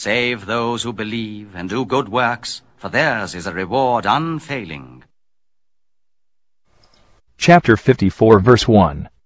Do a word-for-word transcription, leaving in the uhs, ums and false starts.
Save those who believe and do good works, for theirs is a reward unfailing. Chapter fifty-four, verse one.